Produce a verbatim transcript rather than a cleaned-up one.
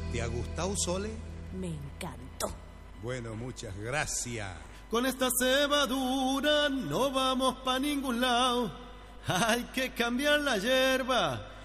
¿Te ha gustado, Sole? Me encantó. Bueno, muchas gracias. Con esta cebadura no vamos pa' ningún lado. Hay que cambiar la hierba